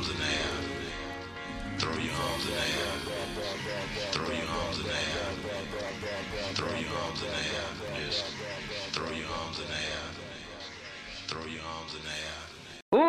arms in the air. Throw your arms in the air. Throw your arms in the air. Throw your arms in the air. Yes.